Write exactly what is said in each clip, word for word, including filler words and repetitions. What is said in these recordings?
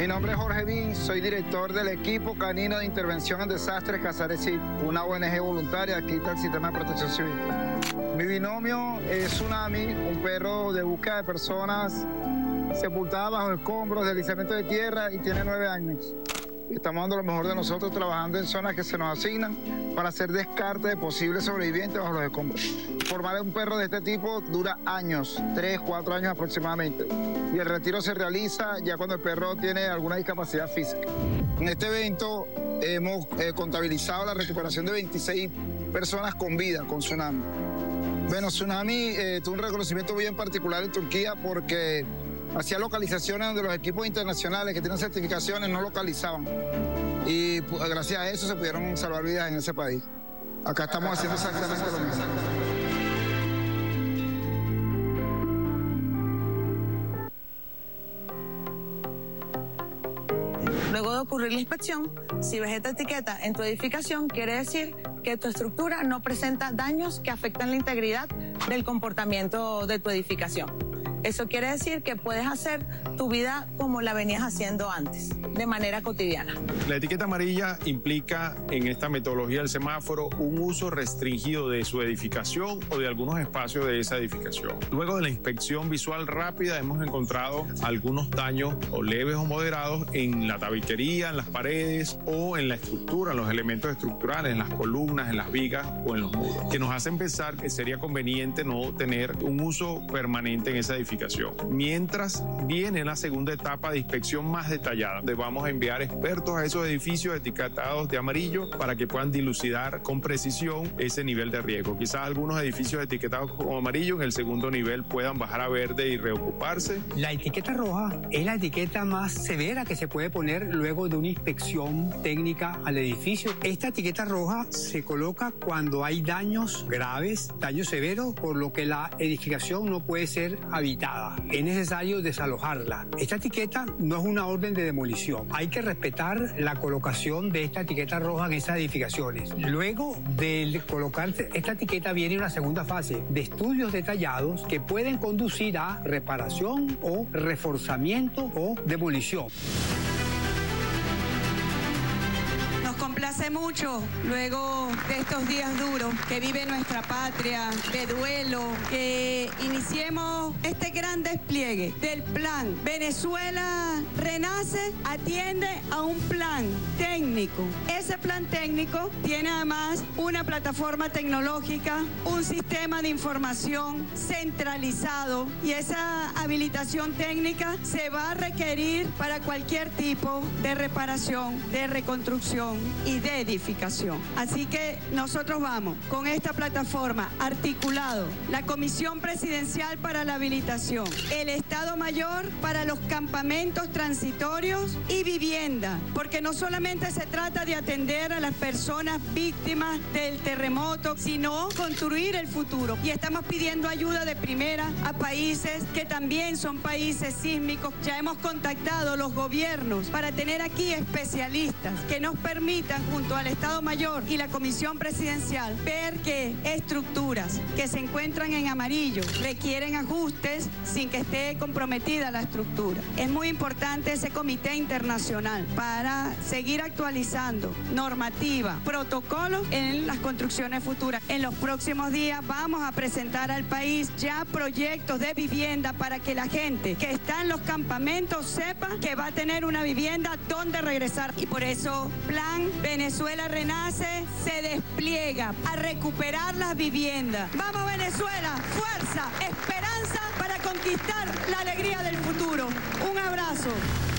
Mi nombre es Jorge Bin, soy director del equipo canino de intervención en desastres Casares-Cid, una O N G voluntaria aquí está el sistema de protección civil. Mi binomio es Tsunami, un perro de búsqueda de personas sepultadas bajo escombros, deslizamiento de tierra y tiene nueve años. Estamos dando lo mejor de nosotros trabajando en zonas que se nos asignan para hacer descarte de posibles sobrevivientes bajo los escombros. Formar un perro de este tipo dura años, tres, cuatro años aproximadamente. Y el retiro se realiza ya cuando el perro tiene alguna discapacidad física. En este evento hemos eh, contabilizado la recuperación de veintiséis personas con vida con Tsunami. Bueno, Tsunami eh, tuvo un reconocimiento bien particular en Turquía porque hacía localizaciones donde los equipos internacionales que tienen certificaciones no localizaban. Y pues, gracias a eso se pudieron salvar vidas en ese país. Acá estamos haciendo exactamente lo mismo. Luego de ocurrir la inspección, si ves esta etiqueta en tu edificación, quiere decir que tu estructura no presenta daños que afectan la integridad del comportamiento de tu edificación. Eso quiere decir que puedes hacer tu vida como la venías haciendo antes, de manera cotidiana. La etiqueta amarilla implica en esta metodología del semáforo un uso restringido de su edificación o de algunos espacios de esa edificación. Luego de la inspección visual rápida hemos encontrado algunos daños o leves o moderados en la tabiquería, en las paredes o en la estructura, en los elementos estructurales, en las columnas, en las vigas o en los muros, que nos hacen pensar que sería conveniente no tener un uso permanente en esa edificación. Mientras viene la segunda etapa de inspección más detallada, donde vamos a enviar expertos a esos edificios etiquetados de amarillo para que puedan dilucidar con precisión ese nivel de riesgo. Quizás algunos edificios etiquetados como amarillo en el segundo nivel puedan bajar a verde y reocuparse. La etiqueta roja es la etiqueta más severa que se puede poner luego de una inspección técnica al edificio. Esta etiqueta roja se coloca cuando hay daños graves, daños severos, por lo que la edificación no puede ser habitada. Es necesario desalojarla. Esta etiqueta no es una orden de demolición. Hay que respetar la colocación de esta etiqueta roja en esas edificaciones. Luego de colocar esta etiqueta viene una segunda fase de estudios detallados que pueden conducir a reparación o reforzamiento o demolición. Hace mucho, luego de estos días duros que vive nuestra patria, de duelo, que iniciemos este gran despliegue del plan Venezuela Renace, atiende a un plan técnico. Ese plan técnico tiene además una plataforma tecnológica, un sistema de información centralizado y esa habilitación técnica se va a requerir para cualquier tipo de reparación, de reconstrucción y de edificación. Así que nosotros vamos con esta plataforma articulado, la Comisión Presidencial para la Habilitación, el Estado Mayor para los campamentos transitorios y vivienda, porque no solamente se trata de atender a las personas víctimas del terremoto, sino construir el futuro. Y estamos pidiendo ayuda de primera a países que también son países sísmicos. Ya hemos contactado los gobiernos para tener aquí especialistas que nos permitan, junto al Estado Mayor y la Comisión Presidencial, ver que estructuras que se encuentran en amarillo requieren ajustes sin que esté comprometida la estructura. Es muy importante ese comité internacional para seguir actualizando normativa, protocolos en las construcciones futuras. En los próximos días vamos a presentar al país ya proyectos de vivienda para que la gente que está en los campamentos sepa que va a tener una vivienda donde regresar. Y por eso, Plan Venezuela Renace se despliega a recuperar las viviendas. ¡Vamos, Venezuela! ¡Fuerza! ¡Esperanza para conquistar la alegría del futuro! Un abrazo.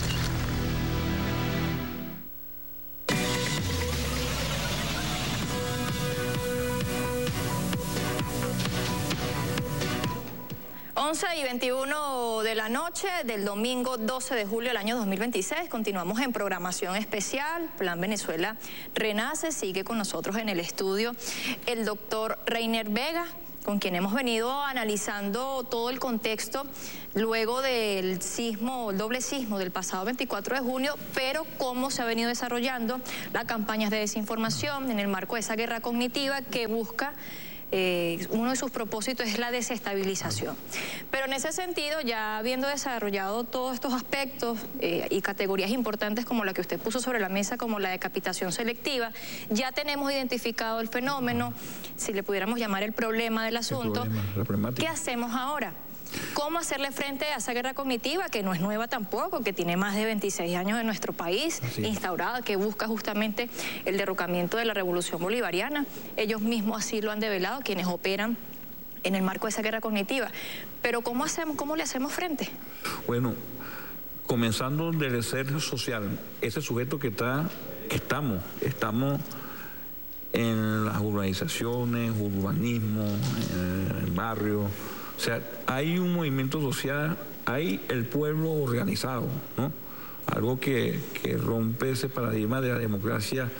once y veintiuno de la noche del domingo doce de julio del año dos mil veintiséis. Continuamos en programación especial. Plan Venezuela Renace. Sigue con nosotros en el estudio el doctor Reiner Vega, con quien hemos venido analizando todo el contexto luego del sismo, el doble sismo del pasado veinticuatro de junio, pero cómo se ha venido desarrollando las campañas de desinformación en el marco de esa guerra cognitiva que busca eh, uno de sus propósitos es la desestabilización. Pero en ese sentido, ya habiendo desarrollado todos estos aspectos eh, y categorías importantes como la que usted puso sobre la mesa, como la decapitación selectiva, ya tenemos identificado el fenómeno, si le pudiéramos llamar el problema del asunto. El problema, la problemática. ¿Qué hacemos ahora? ¿Cómo hacerle frente a esa guerra cognitiva, que no es nueva tampoco, que tiene más de veintiséis años en nuestro país, Así es. instaurada, que busca justamente el derrocamiento de la revolución bolivariana? Ellos mismos así lo han develado, quienes operan en el marco de esa guerra cognitiva. Pero ¿cómo hacemos, cómo le hacemos frente? Bueno, comenzando del ser social, ese sujeto que está, que estamos, estamos en las urbanizaciones, urbanismo, en el barrio. O sea, hay un movimiento social, hay el pueblo organizado, ¿no? Algo que, que rompe ese paradigma de la democracia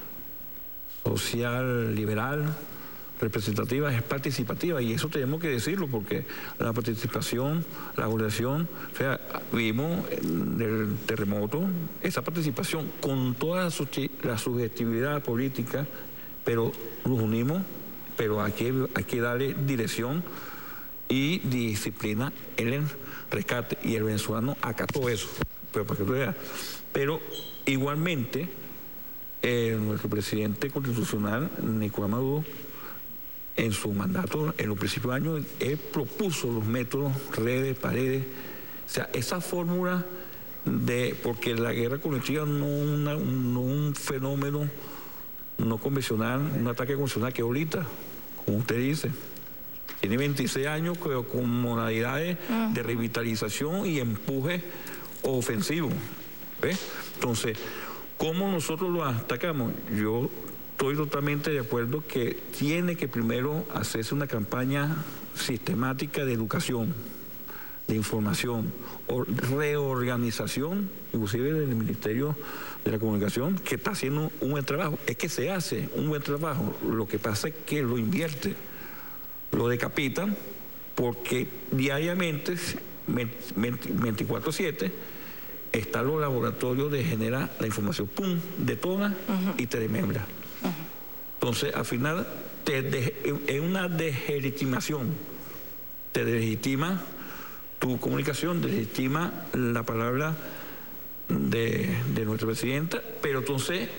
social, liberal, representativa, es participativa, y eso tenemos que decirlo, porque la participación, la organización, o sea, vimos del terremoto, esa participación con toda la, su la subjetividad política, pero los unimos, pero hay que, hay que darle dirección y disciplina en el rescate, y el venezolano acató eso, pero para que tú veas. Pero igualmente eh, nuestro presidente constitucional, Nicolás Maduro, en su mandato, en los principios de año, él propuso los métodos, redes, paredes, o sea, esa fórmula de, porque la guerra cognitiva no es no un fenómeno no convencional, un ataque convencional que ahorita, como usted dice, tiene veintiséis años con modalidades uh-huh. de revitalización y empuje ofensivo. ¿Ves? Entonces, ¿cómo nosotros lo atacamos? Yo estoy totalmente de acuerdo que tiene que primero hacerse una campaña sistemática de educación, de información, o reorganización, inclusive del Ministerio de la Comunicación, que está haciendo un buen trabajo. Es que se hace un buen trabajo, lo que pasa es que lo invierte. Lo decapitan porque diariamente, veinticuatro siete, están los laboratorios de generar la información, pum, detona uh-huh. y te desmembra. Uh-huh. Entonces, al final, te de, es una deslegitimación. Te deslegitima tu comunicación, deslegitima la palabra de, de nuestra presidenta, pero entonces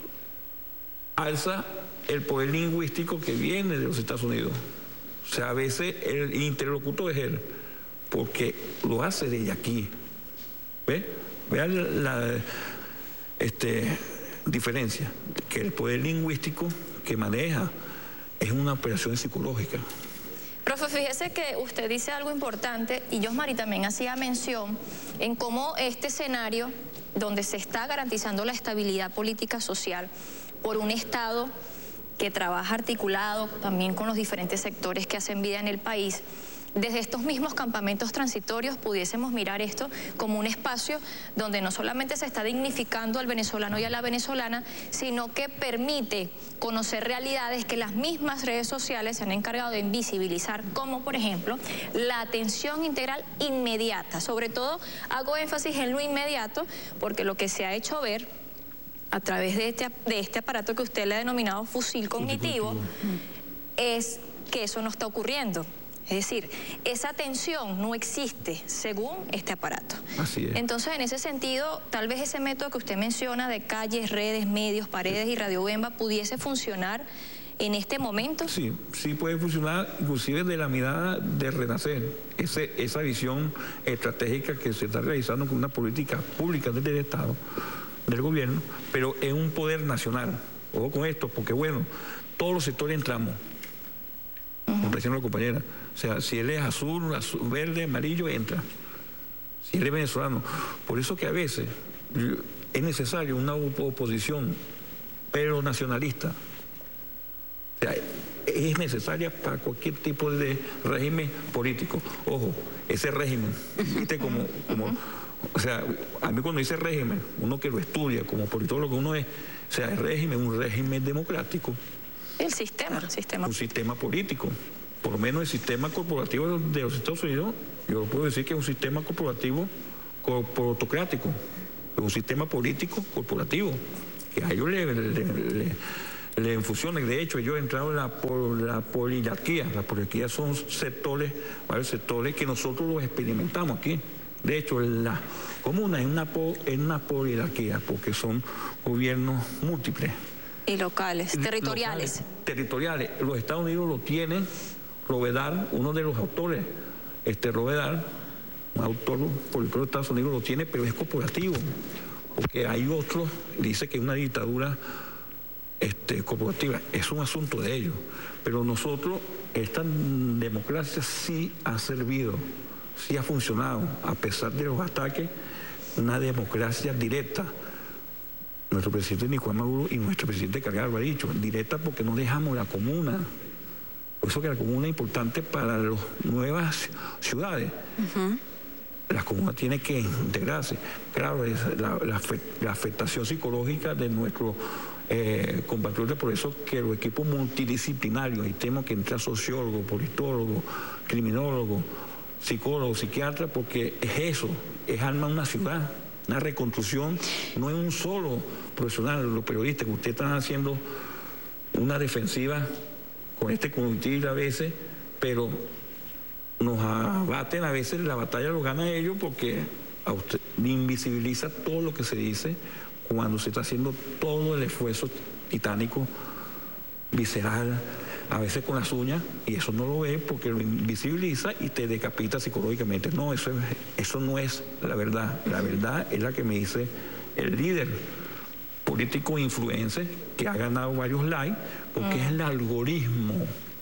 alza el poder lingüístico que viene de los Estados Unidos. O sea, a veces el interlocutor es él, porque lo hace desde aquí. ¿Ve? Vean la, la este, diferencia, que el poder lingüístico que maneja es una operación psicológica. Profe, fíjese que usted dice algo importante, y Yosmari también hacía mención en cómo este escenario, donde se está garantizando la estabilidad política social por un Estado que trabaja articulado también con los diferentes sectores que hacen vida en el país, desde estos mismos campamentos transitorios pudiésemos mirar esto como un espacio donde no solamente se está dignificando al venezolano y a la venezolana, sino que permite conocer realidades que las mismas redes sociales se han encargado de invisibilizar, como por ejemplo la atención integral inmediata. Sobre todo hago énfasis en lo inmediato, porque lo que se ha hecho ver a través de este, de este aparato que usted le ha denominado fusil cognitivo, es que eso no está ocurriendo. Es decir, esa atención no existe según este aparato. Así es. Entonces, en ese sentido, tal vez ese método que usted menciona de calles, redes, medios, paredes y Radio Bemba pudiese funcionar en este momento. Sí, sí puede funcionar, inclusive de la mirada de renacer, ese, esa visión estratégica que se está realizando con una política pública desde el Estado, del gobierno, pero es un poder nacional. Ojo con esto, porque bueno, todos los sectores entramos, como está diciendo la compañera. O sea, si él es azul, azul, verde, amarillo, entra. Si él es venezolano. Por eso que a veces es necesario una oposición, pero nacionalista. O sea, es necesaria para cualquier tipo de régimen político. Ojo, ese régimen, viste como... como o sea, a mí cuando dice régimen, uno que lo estudia como politólogo, uno es, o sea, el régimen, un régimen democrático. El sistema, el sistema. Un sistema político. Por lo menos el sistema corporativo de los Estados Unidos, yo puedo decir que es un sistema corporativo corporatocrático, es un sistema político corporativo, que a ellos le, le, le, en funciones. De hecho, yo he entrado en la, por la poliarquía. La poliarquía son sectores, varios sectores que nosotros los experimentamos aquí. De hecho, la comuna es una, es una poliarquía porque son gobiernos múltiples. Y locales, territoriales. Locales, territoriales. Los Estados Unidos lo tienen. Rovedal, uno de los autores, este Rovedal, un autor político de Estados Unidos, lo tiene, pero es corporativo. Porque hay otros, dice que es una dictadura este, corporativa. Es un asunto de ellos. Pero nosotros, esta democracia sí ha servido, sí ha funcionado, a pesar de los ataques, una democracia directa. Nuestro presidente Nicolás Maduro y nuestro presidente Cargado lo ha dicho, directa porque no dejamos la comuna. Por eso que la comuna es importante para las nuevas ciudades. Uh-huh. La comuna tiene que integrarse. Claro, es la, la, la afectación psicológica de nuestros eh, compatriotas, por eso que los equipos multidisciplinarios, y tenemos que entrar sociólogos, politólogos, criminólogos, psicólogos, psiquiatras, porque es eso, es armar una ciudad, una reconstrucción, no es un solo profesional, los periodistas que ustedes están haciendo una defensiva con este conductivo a veces, pero nos abaten a veces, la batalla lo ganan ellos porque a usted invisibiliza todo lo que se dice cuando se está haciendo todo el esfuerzo titánico, visceral, a veces con las uñas, y eso no lo ve porque lo invisibiliza y te decapita psicológicamente. No, eso, es, eso no es la verdad. La verdad es la que me dice el líder político influencer que ha ganado varios likes, porque mm. es el algoritmo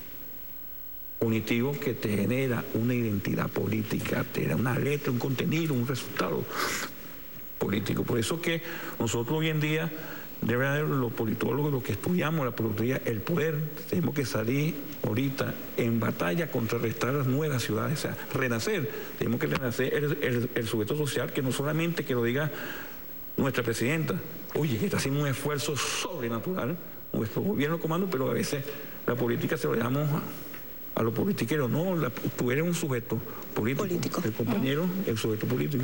cognitivo que te genera una identidad política, te da una letra, un contenido, un resultado político. Por eso que nosotros hoy en día, de verdad, los politólogos, los que estudiamos la política, el poder, tenemos que salir ahorita en batalla contra restar las nuevas ciudades, o sea, renacer, tenemos que renacer el, el, el sujeto social, que no solamente que lo diga nuestra presidenta, oye, que está haciendo un esfuerzo sobrenatural, nuestro gobierno comando, pero a veces la política se lo dejamos a, a los politiqueros. No, la, tú eres un sujeto político, político. El compañero, uh-huh. el sujeto político.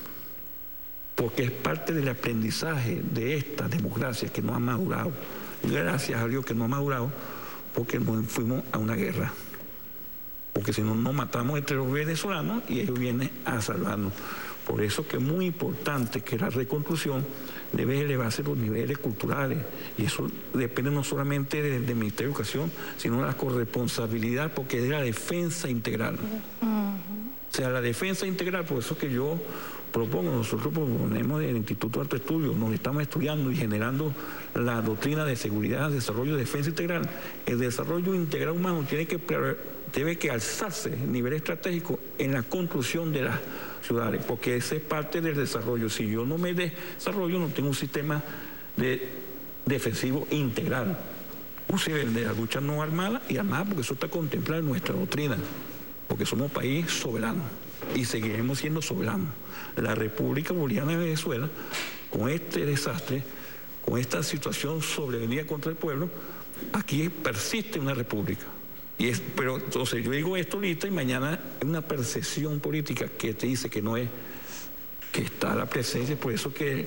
Porque es parte del aprendizaje de esta democracia que no ha madurado. Gracias a Dios que no ha madurado, porque nos fuimos a una guerra. Porque si no, nos matamos entre los venezolanos y ellos vienen a salvarnos. Por eso que es muy importante que la reconstrucción debe elevarse a los niveles culturales. Y eso depende no solamente del, del Ministerio de Educación, sino de la corresponsabilidad, porque es de la defensa integral. Uh-huh. O sea, la defensa integral, por eso que yo propongo, nosotros proponemos del Instituto de Alto Estudio, nos estamos estudiando y generando la doctrina de seguridad, desarrollo y defensa integral. El desarrollo integral humano tiene que, debe que alzarse a nivel estratégico en la construcción de las ciudades, porque esa es parte del desarrollo. Si yo no me desarrollo, no tengo un sistema de defensivo integral. Inclusive el de la lucha no armada y armada, porque eso está contemplado en nuestra doctrina, porque somos país soberano y seguiremos siendo soberanos. La República Bolivariana de Venezuela, con este desastre, con esta situación sobrevenida contra el pueblo, aquí persiste una república. Y es, pero entonces yo digo esto ahorita y mañana es una percepción política que te dice que no es, que está la presencia, por eso que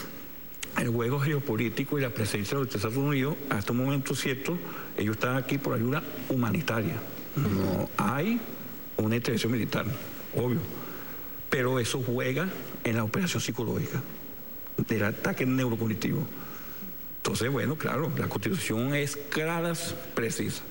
el juego geopolítico y la presencia de los Estados Unidos, hasta un momento cierto, ellos están aquí por ayuda humanitaria. No hay una intervención militar, obvio, pero eso juega en la operación psicológica del ataque neurocognitivo. Entonces, bueno, claro, la Constitución es clara, precisa,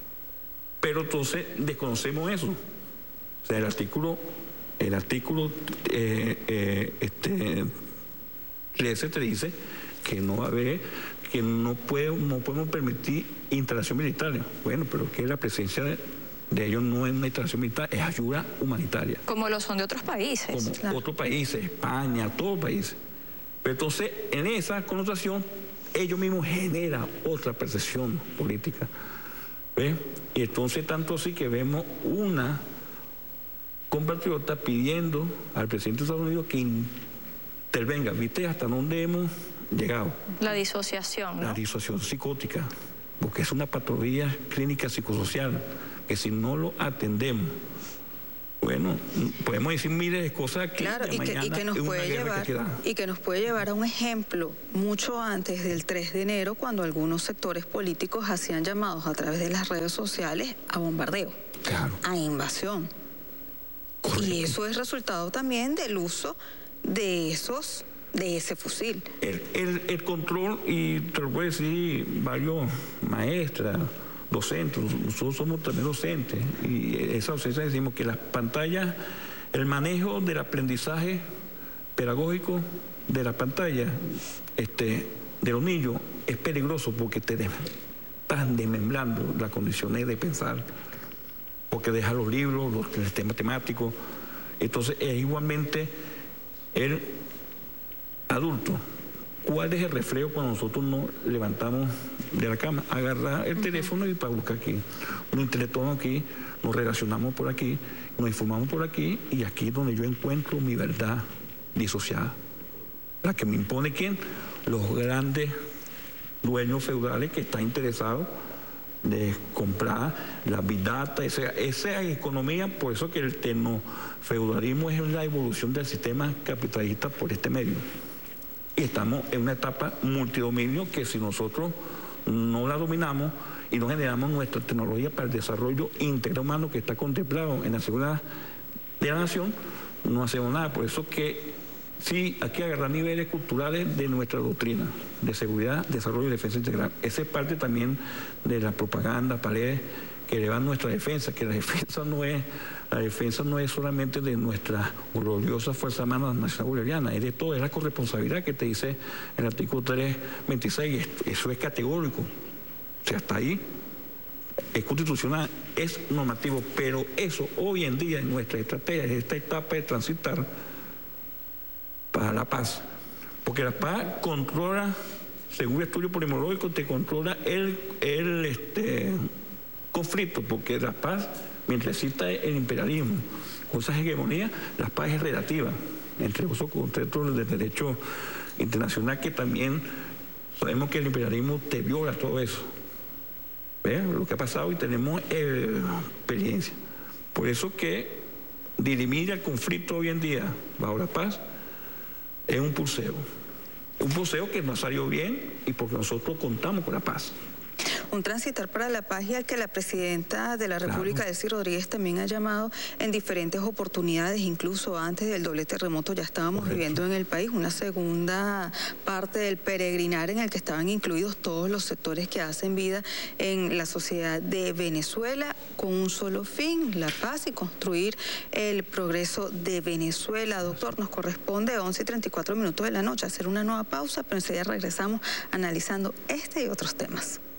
pero entonces desconocemos eso. O sea, el artículo el artículo eh, eh, este, trece te dice que no va a haber, que no, puede, no podemos permitir instalación militar. Bueno, pero que la presencia de de ellos no es una instalación militar, es ayuda humanitaria. Como lo son de otros países. Como claro. otros países, España, todos los países. Pero entonces, en esa connotación, ellos mismos generan otra percepción política. ¿Ves? Y entonces, tanto así que vemos una compatriota pidiendo al presidente de Estados Unidos que intervenga. ¿Viste hasta dónde hemos llegado? La disociación, ¿no? La disociación psicótica, porque es una patología clínica psicosocial, que si no lo atendemos Bueno, podemos decir miles de cosas aquí. Claro, y que, y que nos puede llevar que y que nos puede llevar a un ejemplo mucho antes del tres de enero, cuando algunos sectores políticos hacían llamados a través de las redes sociales a bombardeo, claro, a invasión. Correcto. Y eso es resultado también del uso de esos de ese fusil. El, el, el control, y te lo puedo decir varios maestras, docentes, nosotros somos también docentes, y esa docencia decimos que las pantallas, el manejo del aprendizaje pedagógico de la pantalla este, de los niños es peligroso, porque te de, estás desmembrando las condiciones de pensar, porque deja los libros, los sistemas temáticos. Entonces es igualmente el adulto. ¿Cuál es el reflejo cuando nosotros nos levantamos de la cama? Agarrar el teléfono y para buscar aquí. Nos interactuamos aquí, nos relacionamos por aquí, nos informamos por aquí, y aquí es donde yo encuentro mi verdad disociada. La que me impone, ¿quién? Los grandes dueños feudales que están interesados de comprar la big data, esa, esa economía. Por eso que el tecnofeudalismo es la evolución del sistema capitalista por este medio. Y estamos en una etapa multidominio que, si nosotros no la dominamos y no generamos nuestra tecnología para el desarrollo integral humano que está contemplado en la seguridad de la nación, no hacemos nada. Por eso que sí, hay que agarrar niveles culturales de nuestra doctrina de seguridad, desarrollo y defensa integral. Esa es parte también de la propaganda, paredes que elevan nuestra defensa, que la defensa no es, la defensa no es solamente de nuestra gloriosa Fuerza Armada Nacional Bolivariana, es de todo, es la corresponsabilidad que te dice el artículo tres veintiséis, eso es categórico, o sea, hasta ahí es constitucional, es normativo, pero eso hoy en día en nuestra estrategia, en esta etapa de transitar para la paz, porque la paz controla, según el estudio polimológico, te controla el, el este, conflicto, porque la paz, mientras exista el imperialismo, con esa hegemonía, la paz es relativa, entre esos conceptos del derecho internacional, que también sabemos que el imperialismo te viola todo eso. ¿Ves lo que ha pasado? Y tenemos eh, experiencia. Por eso que dirimir el conflicto hoy en día bajo la paz es un pulseo. Un pulseo que nos salió bien, y porque nosotros contamos con la paz. Un transitar para la paz, y al que la presidenta de la República, claro, Delcy Rodríguez, también ha llamado en diferentes oportunidades, incluso antes del doble terremoto ya estábamos Correcto. viviendo en el país una segunda parte del peregrinar en el que estaban incluidos todos los sectores que hacen vida en la sociedad de Venezuela, con un solo fin, la paz y construir el progreso de Venezuela. Doctor, nos corresponde once y treinta y cuatro minutos de la noche hacer una nueva pausa, pero enseguida regresamos analizando este y otros temas.